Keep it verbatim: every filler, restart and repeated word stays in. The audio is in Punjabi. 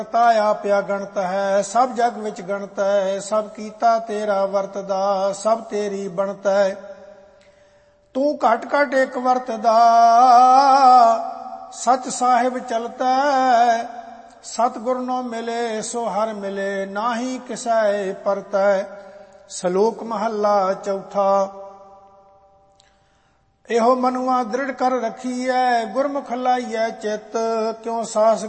ਤਾ ਆਪਿਆ ਗਣਤ ਹੈ, ਸਭ ਜਗ ਵਿੱਚ ਗਣਤ ਹੈ। ਸਭ ਕੀਤਾ ਤੇਰਾ ਵਰਤਦਾ, ਸਭ ਤੇਰੀ ਬਣਤ ਹੈ। ਤੂੰ ਘਟ ਘਟ ਇੱਕ ਵਰਤਦਾ, ਸਚ ਸਾਹਿਬ ਚਲਤਾ। ਸਤਿਗੁਰ ਨੋ ਮਿਲੇ ਸੋ ਹਰ ਮਿਲੇ, ਨਾਹੀ ਕਿਸੈ ਪਰਤੈ। ਸ਼ਲੋਕ ਮਹੱਲਾ ਚੌਥਾ। ਇਹੋ ਮਨੁਆ ਦ੍ਰਿੜ ਕਰ ਰਖੀਐ, ਗੁਰਮੁਖ ਲਾਈਐ ਚਿਤ। ਕਿਉ ਸਾਸ